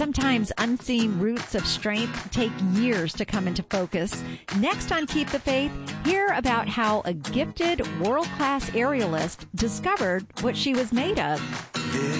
Sometimes unseen roots of strength take years to come into focus. Next on Keep the Faith, hear about how a gifted world-class aerialist discovered what she was made of.